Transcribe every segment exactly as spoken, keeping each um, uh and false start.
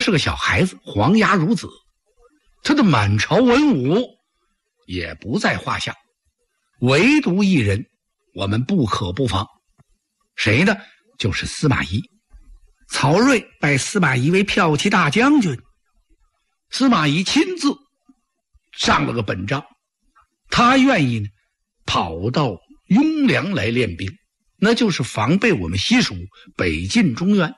是个小孩子，黄牙孺子，他的满朝文武也不在话下，唯独一人我们不可不防，谁呢？就是司马懿。曹睿拜司马懿为骠骑大将军，司马懿亲自上了个本章，他愿意呢跑到雍凉来练兵，那就是防备我们西蜀北进中原。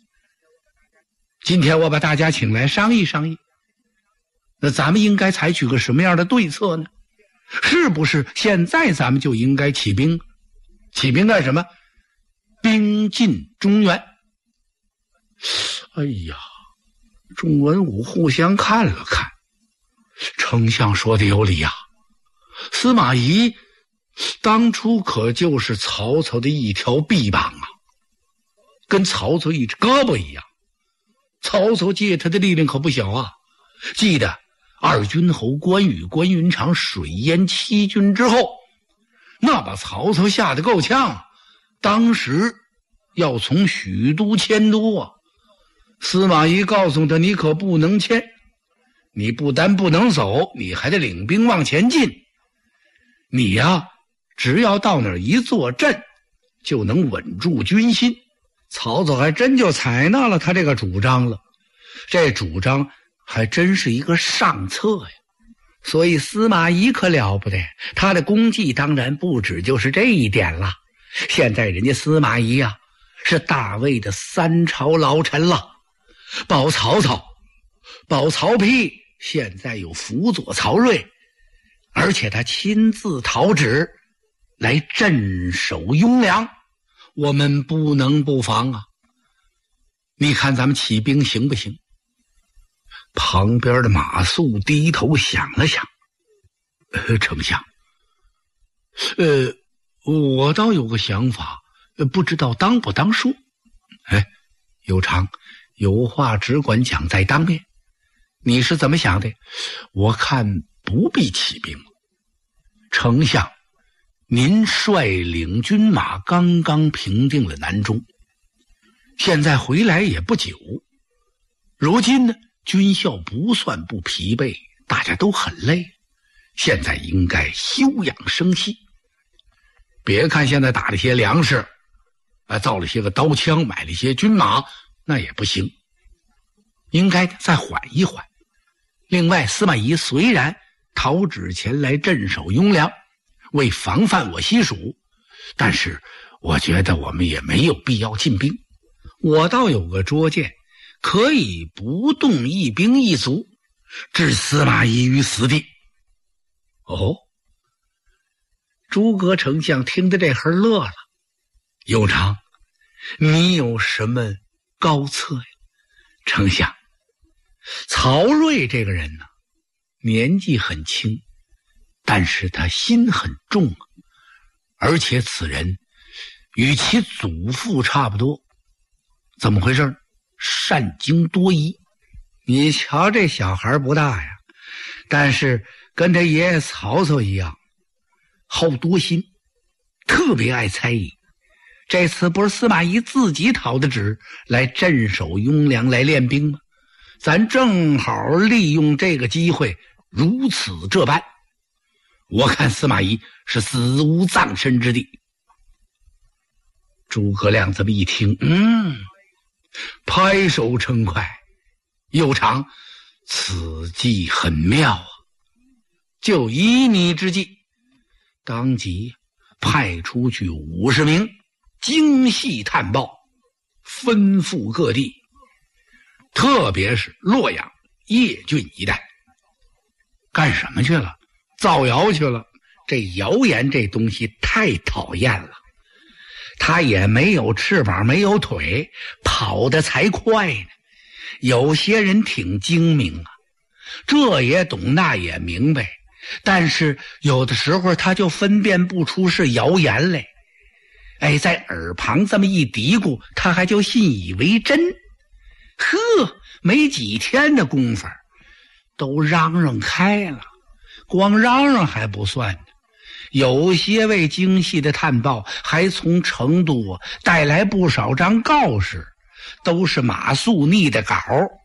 今天我把大家请来商议商议，那咱们应该采取个什么样的对策呢？是不是现在咱们就应该起兵？起兵干什么？兵进中原。哎呀，众文武互相看了看，丞相说的有理啊，司马懿当初可就是曹操的一条臂膀啊，跟曹操一只胳膊一样。曹操借他的力量可不小啊，记得二军侯关羽、关云长水淹七军之后，那把曹操吓得够呛，当时要从许都迁都啊。司马懿告诉他，你可不能迁，你不但不能走，你还得领兵往前进。你呀，只要到那儿一坐镇，就能稳住军心。曹操还真就采纳了他这个主张了，这主张还真是一个上策呀。所以司马懿可了不得，他的功绩当然不止就是这一点了。现在人家司马懿啊，是大魏的三朝老臣了，保曹操、保曹丕，现在又辅佐曹睿，而且他亲自讨旨来镇守雍凉，我们不能不防啊！你看咱们起兵行不行？旁边的马谡低头想了想，呃，丞相，呃，我倒有个想法，不知道当不当说。哎，有常，有话只管讲在当面。你是怎么想的？我看不必起兵。丞相，您率领军马刚刚平定了南中，现在回来也不久，如今呢，军校不算不疲惫，大家都很累，现在应该休养生息。别看现在打了些粮食，啊，造了些个刀枪，买了些军马，那也不行，应该再缓一缓。另外，司马懿虽然讨旨前来镇守雍凉，为防范我西蜀，但是我觉得我们也没有必要进兵。我倒有个拙见，可以不动一兵一卒，置司马懿于死地。哦，诸葛丞相听得这会儿乐了。有常，你有什么高策呀？丞相，曹睿这个人呢，年纪很轻，但是他心很重啊，而且此人与其祖父差不多。怎么回事？善经多疑。你瞧这小孩不大呀，但是跟他爷爷曹操一样好多心，特别爱猜疑。这次不是司马懿自己讨的旨来镇守雍凉来练兵吗？咱正好利用这个机会如此这般，我看司马懿是死无葬身之地。诸葛亮这么一听，嗯，拍手称快，有常，此计很妙啊！就依你之计，当即派出去五十名精细探报，吩咐各地，特别是洛阳、邺郡一带。干什么去了？造谣去了。这谣言这东西太讨厌了，他也没有翅膀没有腿，跑得才快呢。有些人挺精明啊，这也懂那也明白，但是有的时候他就分辨不出是谣言来。哎，在耳旁这么一嘀咕，他还就信以为真。呵，没几天的功夫都嚷嚷开了。光嚷嚷还不算呢，有些位精细的探报还从成都带来不少张告示，都是马谡拟的稿，